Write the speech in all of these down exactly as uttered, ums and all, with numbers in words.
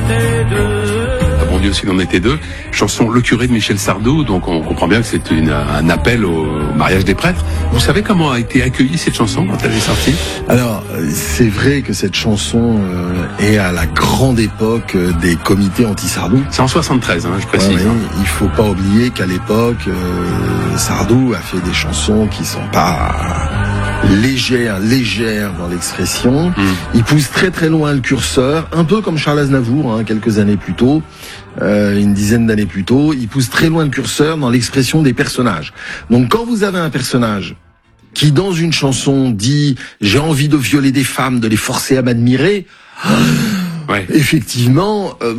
était deux. Bon Dieu, s'il en était deux. Chanson Le curé de Michel Sardou, donc on comprend bien que c'est une, un appel au mariage des prêtres. Vous savez comment a été accueillie cette chanson quand elle est sortie? Alors, c'est vrai que cette chanson euh, est à la grande époque des comités anti-Sardou. C'est en soixante-treize, hein, je précise. Ouais, oui, il faut pas oublier qu'à l'époque, euh, Sardou a fait des chansons qui sont pas légères, légères dans l'expression. Mmh. Il pousse très très loin le curseur, un peu comme Charles Aznavour, hein, quelques années plus tôt, euh, une dizaine d'années plus tôt. Il pousse très loin le curseur dans l'expression des personnages. Donc quand vous avez un personnage qui dans une chanson dit « j'ai envie de violer des femmes, de les forcer à m'admirer ouais. », effectivement... Euh,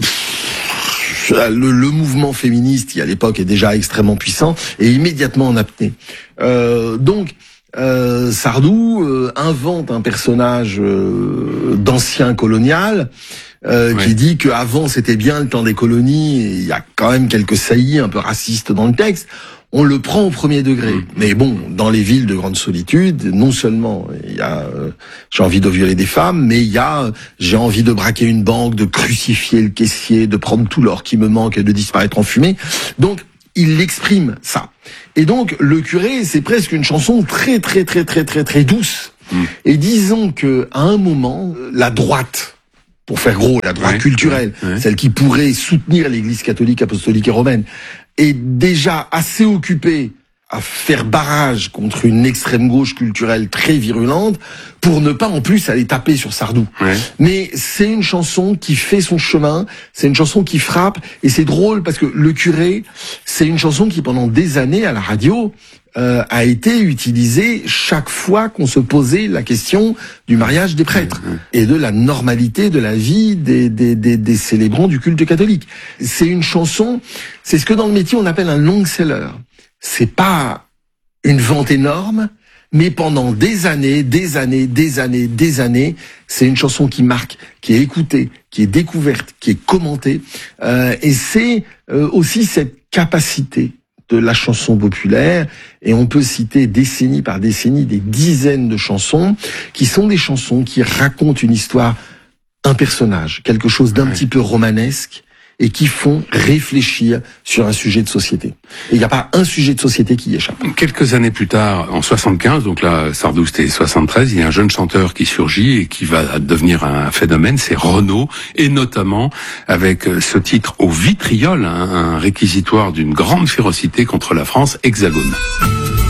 Le, le mouvement féministe qui à l'époque est déjà extrêmement puissant et immédiatement en apnée. Euh, donc euh, Sardou euh, invente un personnage euh, d'ancien colonial euh, ouais. qui dit que avant c'était bien le temps des colonies. Il y a quand même quelques saillies un peu racistes dans le texte. On le prend au premier degré. Mais bon, dans les villes de grande solitude, non seulement il y a euh, j'ai envie de violer des femmes, mais il y a euh, j'ai envie de braquer une banque, de crucifier le caissier, de prendre tout l'or qui me manque et de disparaître en fumée. Donc, il exprime ça. Et donc, Le curé, c'est presque une chanson très très très très très très douce. Mmh. Et disons que à un moment, la droite, pour faire gros, la droite ouais, culturelle, ouais, ouais. celle qui pourrait soutenir l'Église catholique, apostolique et romaine, est déjà assez occupée à faire barrage contre une extrême gauche culturelle très virulente pour ne pas en plus aller taper sur Sardou. Ouais. Mais c'est une chanson qui fait son chemin, c'est une chanson qui frappe, et c'est drôle parce que Le curé, c'est une chanson qui pendant des années à la radio euh, a été utilisée chaque fois qu'on se posait la question du mariage des prêtres ouais, ouais. et de la normalité de la vie des, des, des, des célébrants du culte catholique. C'est une chanson, c'est ce que dans le métier on appelle un long seller. C'est pas une vente énorme, mais pendant des années, des années, des années, des années, c'est une chanson qui marque, qui est écoutée, qui est découverte, qui est commentée. Euh, et c'est euh, aussi cette capacité de la chanson populaire, et on peut citer décennie par décennie des dizaines de chansons, qui sont des chansons qui racontent une histoire, un personnage, quelque chose d'un ouais. petit peu romanesque, et qui font réfléchir sur un sujet de société. Et il n'y a pas un sujet de société qui y échappe. Quelques années plus tard, en soixante-quinze, donc là, Sardou c'était soixante-treize, il y a un jeune chanteur qui surgit et qui va devenir un phénomène, c'est Renaud, et notamment avec ce titre au vitriol, hein, un réquisitoire d'une grande férocité contre la France, Hexagone.